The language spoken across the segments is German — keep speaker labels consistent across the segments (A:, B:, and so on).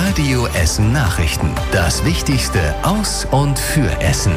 A: Radio Essen Nachrichten. Das Wichtigste aus und für Essen.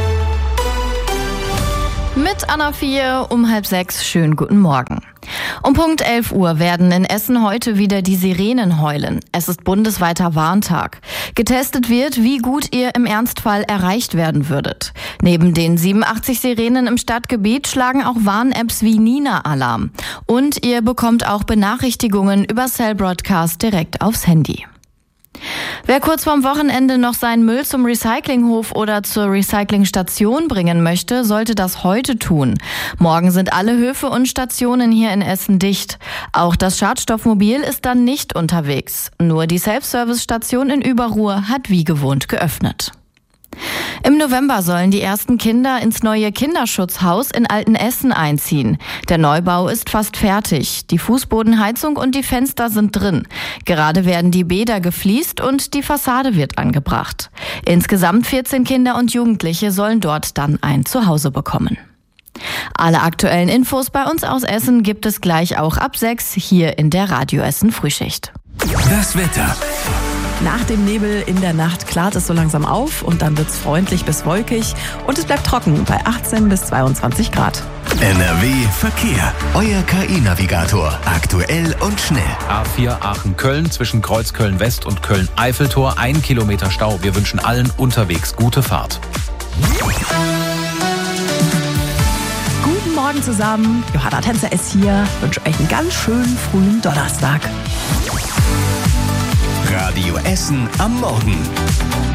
B: Mit Anna 4 um 5:30. Schönen guten Morgen. Um Punkt 11 Uhr werden in Essen heute wieder die Sirenen heulen. Es ist bundesweiter Warntag. Getestet wird, wie gut ihr im Ernstfall erreicht werden würdet. Neben den 87 Sirenen im Stadtgebiet schlagen auch Warn-Apps wie Nina Alarm. Und ihr bekommt auch Benachrichtigungen über Cell Broadcast direkt aufs Handy. Wer kurz vorm Wochenende noch seinen Müll zum Recyclinghof oder zur Recyclingstation bringen möchte, sollte das heute tun. Morgen sind alle Höfe und Stationen hier in Essen dicht. Auch das Schadstoffmobil ist dann nicht unterwegs. Nur die Self-Service-Station in Überruhr hat wie gewohnt geöffnet. Im November sollen die ersten Kinder ins neue Kinderschutzhaus in Altenessen einziehen. Der Neubau ist fast fertig. Die Fußbodenheizung und die Fenster sind drin. Gerade werden die Bäder gefliest und die Fassade wird angebracht. Insgesamt 14 Kinder und Jugendliche sollen dort dann ein Zuhause bekommen. Alle aktuellen Infos bei uns aus Essen gibt es gleich auch ab 6 hier in der Radio Essen Frühschicht.
A: Das Wetter.
C: Nach dem Nebel in der Nacht klart es so langsam auf und dann wird's freundlich bis wolkig und es bleibt trocken bei 18 bis 22 Grad.
A: NRW Verkehr. Euer KI-Navigator. Aktuell und schnell.
D: A4 Aachen-Köln zwischen Kreuzköln West und Köln-Eiffeltor. 1 Kilometer Stau. Wir wünschen allen unterwegs gute Fahrt.
C: Guten Morgen zusammen. Johanna Tänzer ist hier. Ich wünsche euch einen ganz schönen frühen Donnerstag.
A: Radio Essen am Morgen.